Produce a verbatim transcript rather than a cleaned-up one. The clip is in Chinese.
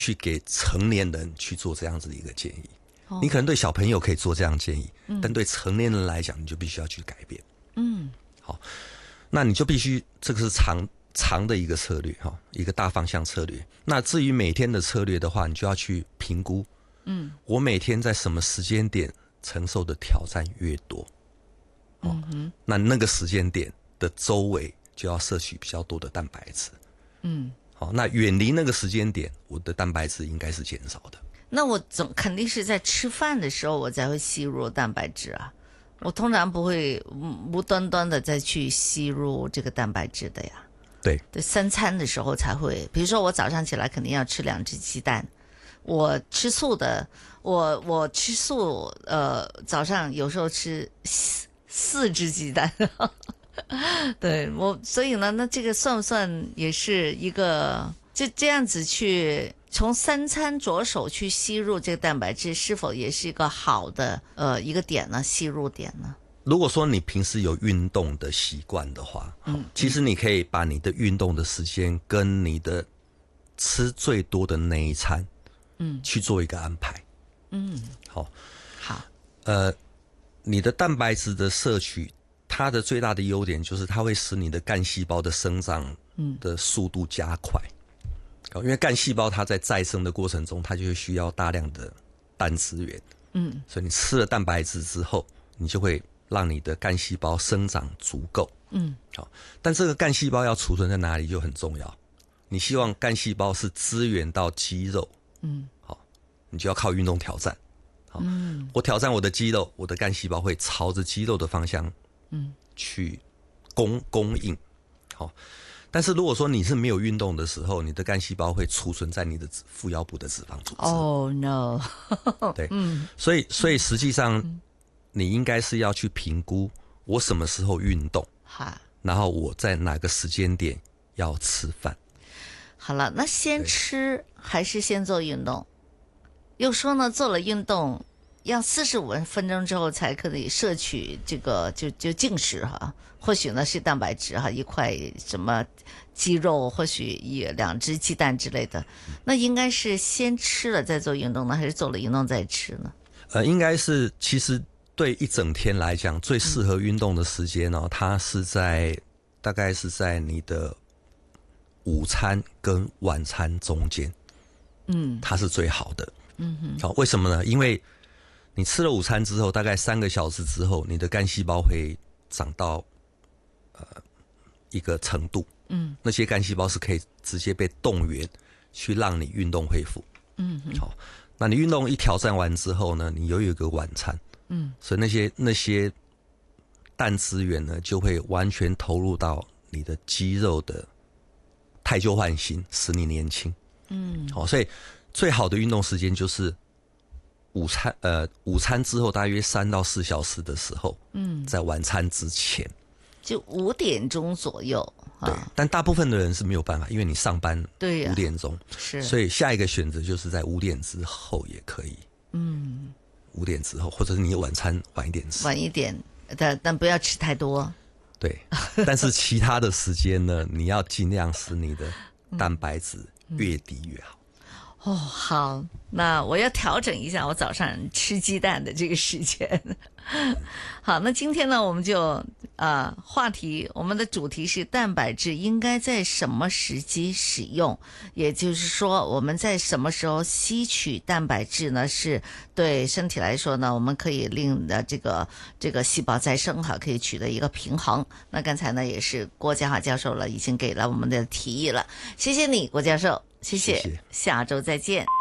去给成年人去做这样子的一个建议。哦、你可能对小朋友可以做这样建议，嗯、但对成年人来讲，你就必须要去改变。嗯，好，那你就必须这个是长长的一个策略哈，一个大方向策略。那至于每天的策略的话，你就要去评估。嗯，我每天在什么时间点承受的挑战越多，哦、嗯哼，那那个时间点的周围就要摄取比较多的蛋白质。嗯，好，那远离那个时间点，我的蛋白质应该是减少的。 那我总肯定是在吃饭的时候我才会吸入蛋白质啊，我通常不会无端端的再去吸入这个蛋白质的呀。 对， 对，三餐的时候才会，比如说我早上起来肯定要吃两只鸡蛋。我吃素的，我我吃素，呃，早上有时候吃四四只鸡蛋，对我，所以呢，那这个算不算也是一个，就这样子去从三餐着手去吸入这个蛋白质，是否也是一个好的呃一个点呢？吸入点呢？ 如果说你平时有运动的习惯的话，嗯，其实你可以把你的运动的时间跟你的吃最多的那一餐。嗯，去做一个安排。嗯，好， 好， 呃，你的蛋白质的摄取，它的最大的优点就是它会使你的干细胞的生长的速度加快。嗯，因为干细胞它在再生的过程中，它就会需要大量的氮资源。嗯，所以你吃了蛋白质之后，你就会让你的干细胞生长足够。嗯，好，但这个干细胞要储存在哪里就很重要。你希望干细胞是支援到肌肉。嗯，好，你就要靠运动挑战。好，嗯，我挑战我的肌肉，我的干细胞会朝着肌肉的方向，嗯，去供供应。好，但是如果说你是没有运动的时候，你的干细胞会储存在你的腹腰部的脂肪组织。 Oh no！ 对，嗯，所以所以实际上，你应该是要去评估我什么时候运动， 好， 然后我在哪个时间点要吃饭。 好了，那先吃还是先做运动？又说呢，做了运动要四十五分钟之后才可以摄取这个就就进食哈，或许呢是蛋白质哈，一块什么鸡肉，或许一两只鸡蛋之类的。那应该是先吃了再做运动呢，还是做了运动再吃呢？ 呃，应该是其实对一整天来讲，最适合运动的时间呢，它是在大概是在你的午餐跟晚餐中间，嗯，它是最好的。嗯哼，好，为什么呢？因为你吃了午餐之后，大概三个小时之后，你的干细胞会长到呃一个程度，嗯，那些干细胞是可以直接被动员去让你运动恢复。嗯哼，好，那你运动一挑战完之后呢，你又有一个晚餐，嗯，所以那些那些氮资源呢，就会完全投入到你的肌肉的汰旧换新，使你年轻。嗯，好，所以最好的运动时间就是午餐，呃，午餐之后大约三到四小时的时候，嗯，在晚餐之前， 就五点钟左右。啊、 对，但大部分的人是没有办法，因为你上班对五点钟， 是， 所以下一个选择就是在五点之后也可以。嗯，五点之后，或者是你晚餐晚一点吃， 晚一点，但但不要吃太多。 对，但是其他的时间呢，你要尽量使你的蛋白质越低越好。 哦，好，那我要调整一下我早上吃鸡蛋的这个时间。好，那今天呢，我们就呃话题，我们的主题是蛋白质应该在什么时机使用，也就是说我们在什么时候吸取蛋白质呢，是对身体来说呢，我们可以令的这个这个细胞再生哈，可以取得一个平衡。那刚才呢也是郭家华教授了，已经给了我们的提议了，谢谢你郭教授。谢谢， 谢谢， 下周再见。